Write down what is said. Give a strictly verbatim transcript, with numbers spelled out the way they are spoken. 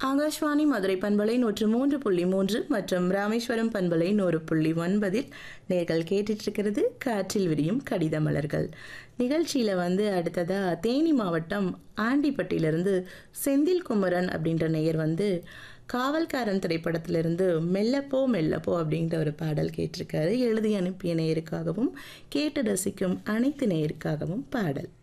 ஆகாஷ்வாணி மதுரை பண்பலை நூற்று மூன்று புள்ளி மூன்று மற்றும் ராமேஸ்வரம் பண்பலை நூறு புள்ளி ஒன்பதில் நேர்கள் கேட்டுட்டு இருக்கிறது காற்றில் விரியும் கடித மலர்கள் நிகழ்ச்சியில் வந்து அடுத்ததாக தேனி மாவட்டம் ஆண்டிப்பட்டியிலிருந்து செந்தில் குமரன் அப்படின்ற நேயர் வந்து காவல்காரன் திரைப்படத்திலிருந்து மெல்லப்போ மெல்லப்போ அப்படின்ற ஒரு பாடல் கேட்டிருக்காரு. எழுதி அனுப்பிய நேயருக்காகவும் கேட்டு ரசிக்கும் அனைத்து நேயருக்காகவும் பாடல்.